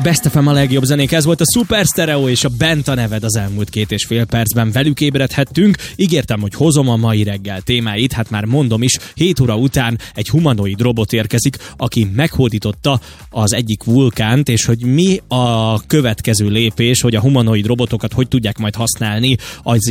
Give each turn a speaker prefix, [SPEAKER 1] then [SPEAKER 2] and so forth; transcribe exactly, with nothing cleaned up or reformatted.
[SPEAKER 1] Best ef em a legjobb zenék, ez volt a Super Stereo és a Bent a neved az elmúlt két és fél percben. Velük ébredhettünk, ígértem, hogy hozom a mai reggel témáit, hát már mondom is, hét óra után egy humanoid robot érkezik, aki meghódította az egyik vulkánt, és hogy mi a következő lépés, hogy a humanoid robotokat hogy tudják majd használni az